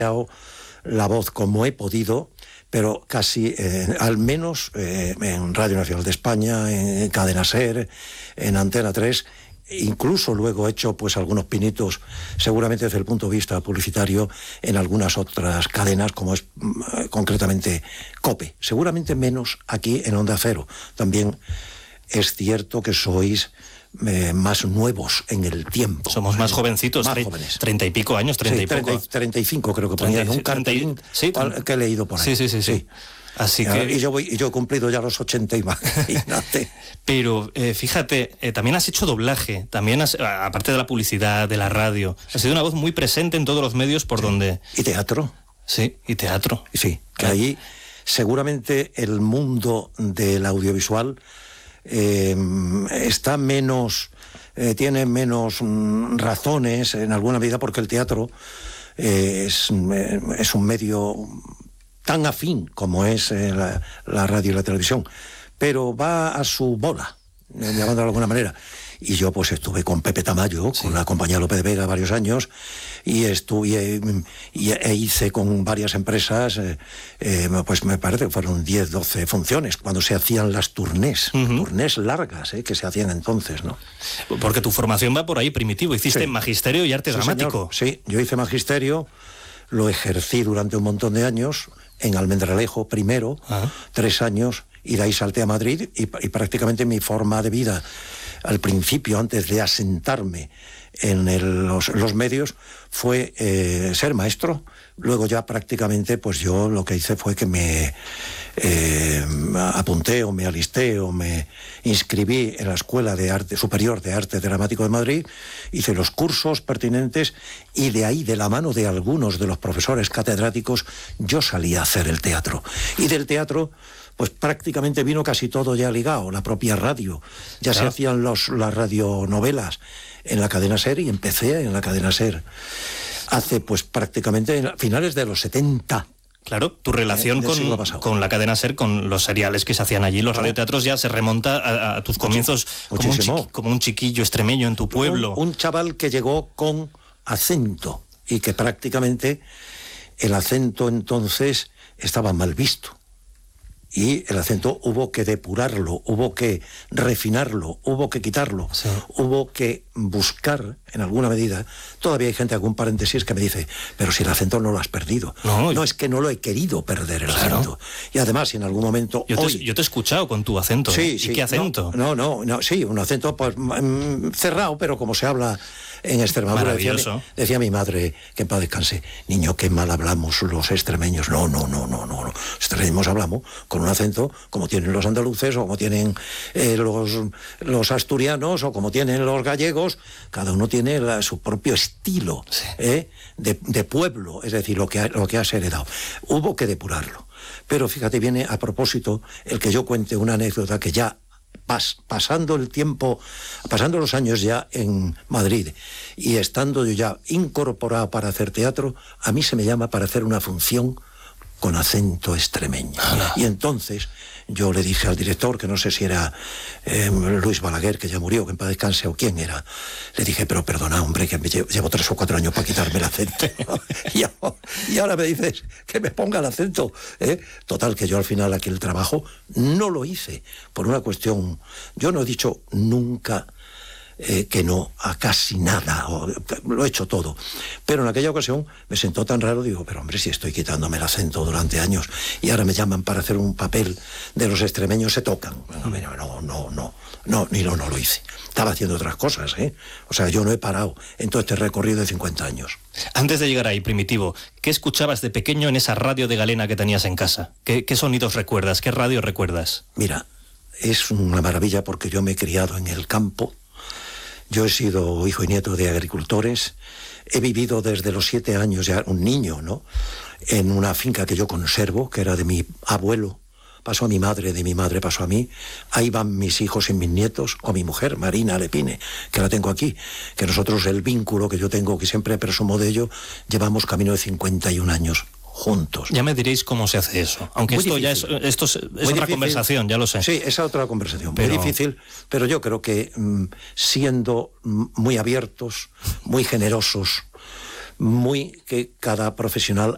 la voz como he podido, pero casi, al menos en Radio Nacional de España, en Cadena SER, en Antena 3, incluso luego he hecho pues algunos pinitos, seguramente desde el punto de vista publicitario, en algunas otras cadenas, como es concretamente COPE, seguramente menos aquí en Onda Cero. También es cierto que sois más nuevos en el tiempo. Somos más jovencitos, más jóvenes. 30 y pico años, 30 sí, y poco. 35 creo que ponía en un cartelín que he leído por ahí. Sí. Así que... Y yo he cumplido ya los 80 y más. Pero fíjate, también has hecho doblaje, también aparte de la publicidad, de la radio, has sido una voz muy presente en todos los medios por donde... ¿Y teatro? Sí, y teatro. Sí, que ahí seguramente el mundo del audiovisual está menos, tiene menos razones en alguna medida, porque el teatro es un medio tan afín como es la radio y la televisión, pero va a su bola, llamándolo de alguna manera. Y yo pues estuve con Pepe Tamayo, con la compañía López de Vega varios años, y hice con varias empresas, pues me parece que fueron 10, 12 funciones, cuando se hacían las turnés largas, que se hacían entonces, ¿no? Porque tu formación va por ahí, Primitivo, hiciste magisterio y arte dramático. Señor. Sí, yo hice magisterio, lo ejercí durante un montón de años, en Almendralejo primero, 3 años, y de ahí salté a Madrid, y prácticamente mi forma de vida al principio, antes de asentarme en los medios, fue ser maestro. Luego ya prácticamente pues yo lo que hice fue que me apunté o me alisté o me inscribí en la Escuela de Arte Superior de Arte Dramático de Madrid, hice los cursos pertinentes, y de ahí, de la mano de algunos de los profesores catedráticos, yo salí a hacer el teatro. Y del teatro pues prácticamente vino casi todo ya ligado, la propia radio. Ya se hacían las radionovelas en la cadena SER, y empecé en la cadena SER hace pues prácticamente finales de los 70. Claro, tu relación con la cadena SER, con los seriales que se hacían allí, los radioteatros, ya se remonta a tus comienzos como un chiquillo extremeño en tu pueblo. Un chaval que llegó con acento, y que prácticamente el acento entonces estaba mal visto. Y el acento hubo que depurarlo, hubo que refinarlo, hubo que quitarlo, hubo que buscar, en alguna medida. Todavía hay gente, algún paréntesis, que me dice, pero si el acento no lo has perdido. No, es que no lo he querido perder el acento. Y además, si en algún momento... Yo te he escuchado con tu acento. Sí, ¿Y qué acento? Sí, un acento pues cerrado, pero como se habla en Extremadura. Decía mi madre, que en paz descanse, niño, qué mal hablamos los extremeños. No. Extremeños hablamos con un acento como tienen los andaluces, o como tienen los asturianos, o como tienen los gallegos. Cada uno tiene su propio estilo de pueblo, es decir, lo que has heredado. Hubo que depurarlo. Pero fíjate, viene a propósito el que yo cuente una anécdota que ya pasando el tiempo, pasando los años ya en Madrid, y estando yo ya incorporado para hacer teatro, a mí se me llama para hacer una función con acento extremeño. Y entonces yo le dije al director, que no sé si era Luis Balaguer, que ya murió, que en paz descanse, o quién era, le dije, pero perdona, hombre, que llevo 3 o 4 años para quitarme el acento. y ahora me dices que me ponga el acento. Total, que yo al final aquí el trabajo no lo hice, por una cuestión, yo no he dicho nunca que no a casi nada, lo he hecho todo, pero en aquella ocasión me sentó tan raro, digo, pero hombre, si estoy quitándome el acento durante años y ahora me llaman para hacer un papel de los extremeños, se tocan. No lo hice, estaba haciendo otras cosas, o sea, yo no he parado en todo este recorrido de 50 años. Antes de llegar ahí, Primitivo, ¿qué escuchabas de pequeño en esa radio de galena que tenías en casa? ¿Qué sonidos recuerdas? ¿Qué radio recuerdas? Mira, es una maravilla, porque yo me he criado en el campo. Yo he sido hijo y nieto de agricultores, he vivido desde los 7 años, ya un niño, ¿no?, en una finca que yo conservo, que era de mi abuelo, pasó a mi madre, de mi madre pasó a mí. Ahí van mis hijos y mis nietos, o mi mujer, Marina Lepine, que la tengo aquí, que nosotros, el vínculo que yo tengo, que siempre presumo de ello, llevamos camino de 51 años juntos. Ya me diréis cómo se hace eso, aunque esto es otra conversación, ya lo sé. Sí, es otra conversación, muy difícil, pero yo creo que siendo muy abiertos, muy generosos, que cada profesional